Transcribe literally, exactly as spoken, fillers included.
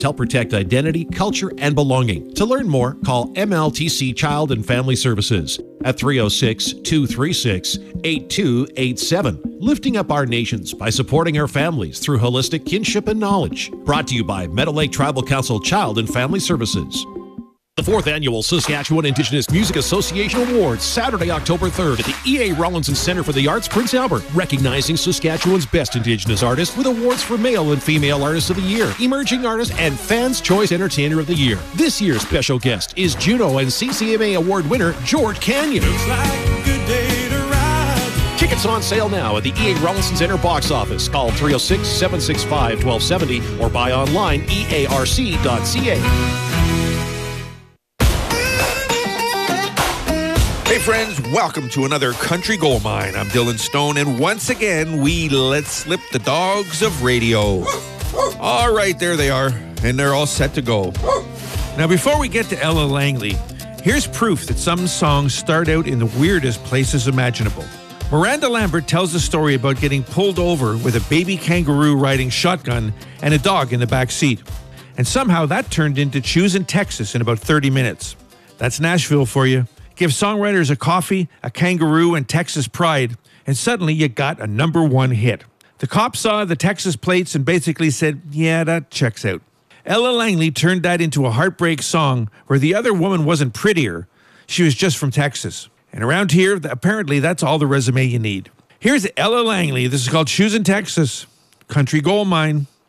help protect identity, culture, and belonging. To learn more, call M L T C Child and Family Services at three oh six, two three six, eight two eight seven. Lifting up our nations by supporting our families through holistic kinship and knowledge. Brought to you by Meadow Lake Tribal Council Child and Family Services. The fourth Annual Saskatchewan Indigenous Music Association Awards, Saturday, October third at the E A Rawlinson Centre for the Arts, Prince Albert, recognizing Saskatchewan's best Indigenous artists with awards for Male and Female Artists of the Year, Emerging Artist, and Fans' Choice Entertainer of the Year. This year's special guest is Juno and C C M A Award winner George Canyon. Looks like a good day to ride. Tickets on sale now at the E A Rawlinson Centre box office. Call three oh six, seven six five, one two seven oh or buy online e a r c dot c a. Hey friends, welcome to another Country Gold Mine. I'm Dylan Stone, and once again, we let slip the dogs of radio. All right, there they are, and they're all set to go. Now, before we get to Ella Langley, here's proof that some songs start out in the weirdest places imaginable. Miranda Lambert tells a story about getting pulled over with a baby kangaroo riding shotgun and a dog in the back seat. And somehow that turned into Choosing Texas in about thirty minutes. That's Nashville for you. Give songwriters a coffee, a kangaroo, and Texas pride, and suddenly you got a number one hit. The cop saw the Texas plates and basically said, yeah, that checks out. Ella Langley turned that into a heartbreak song where the other woman wasn't prettier. She was just from Texas. And around here, apparently that's all the resume you need. Here's Ella Langley. This is called Choosing Texas, Country Gold Mine.